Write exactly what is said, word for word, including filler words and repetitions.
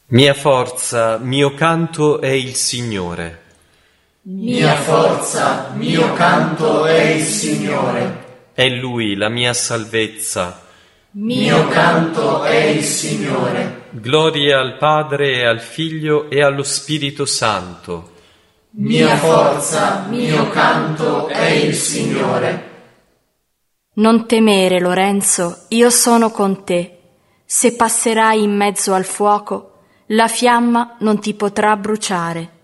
Mia forza, mio canto è il Signore. Mia forza, mio canto è il Signore. È Lui la mia salvezza. Mio canto è il Signore. Gloria al Padre e al Figlio e allo Spirito Santo. Mia forza, mio canto è il Signore. Non temere, Lorenzo, io sono con te. Se passerai in mezzo al fuoco, la fiamma non ti potrà bruciare.